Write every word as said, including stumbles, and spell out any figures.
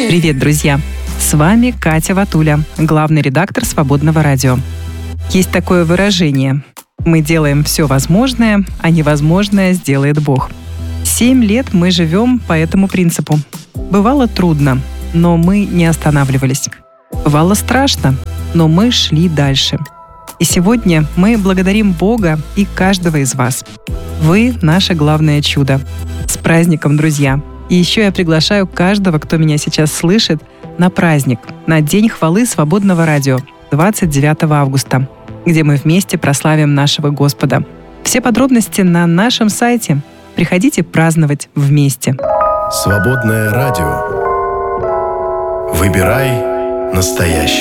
Привет, друзья! С вами Катя Ватуля, главный редактор «Свободного радио». Есть такое выражение: мы делаем все возможное, а невозможное сделает Бог. Семь лет мы живем по этому принципу. Бывало трудно, но мы не останавливались. Бывало страшно, но мы шли дальше. И сегодня мы благодарим Бога и каждого из вас. Вы — наше главное чудо. С праздником, друзья! И еще я приглашаю каждого, кто меня сейчас слышит, на праздник, на День хвалы Свободного радио, двадцать девятого августа, где мы вместе прославим нашего Господа. Все подробности на нашем сайте. Приходите праздновать вместе. Свободное радио. Выбирай настоящее.